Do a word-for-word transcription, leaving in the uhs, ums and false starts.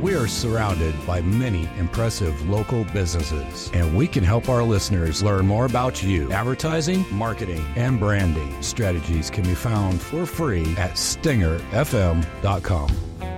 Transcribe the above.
We are surrounded by many impressive local businesses, and we can help our listeners learn more about you. Advertising, marketing, and branding strategies can be found for free at stinger f m dot com.